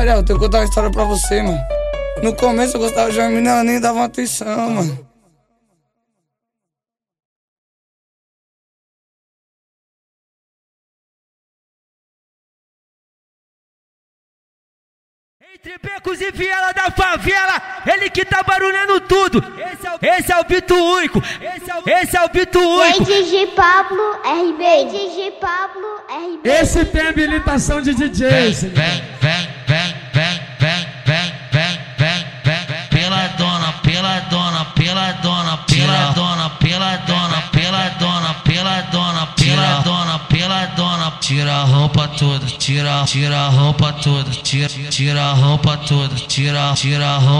Ariel, eu tenho que contar uma história pra você, mano. No começo eu gostava de uma menina, ela nem dava uma atenção, mano. Entre becos e viela da favela, ele que tá barulhando tudo. Esse é o Bito Único. Esse é o Bito Único. DJ Pablo RB. DJ Pablo RB. Esse tem habilitação de DJ. Vem. Pela dona. Tira a roupa toda, tira a roupa toda, tira a roupa toda, tira a roupa.